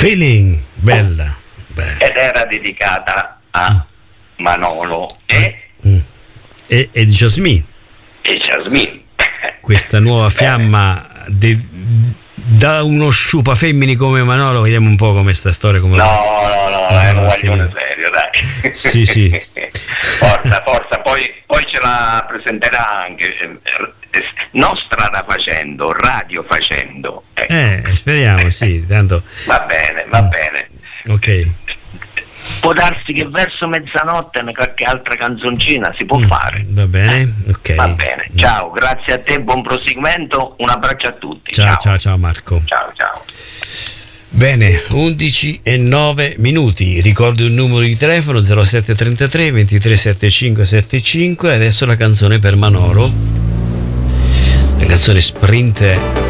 Feeling, bella. Ed era dedicata a Manolo e di Jasmine. E Jasmine. Questa nuova fiamma da uno sciupafemmini come Manolo, vediamo un po' come sta storia. Come no, è un guaglione serio, dai. Sì. Forza, poi ce la presenterà anche, non strada facendo, radio facendo. Speriamo, sì, tanto. Va bene. Ok. Può darsi che verso mezzanotte qualche altra canzoncina si può fare. Va bene, ok. Va bene, ciao, grazie a te, buon proseguimento, un abbraccio a tutti. Ciao Marco. Ciao. Bene, 11:09. Ricordo il numero di telefono 0733 237575. Adesso la canzone per Manolo, la canzone Sprint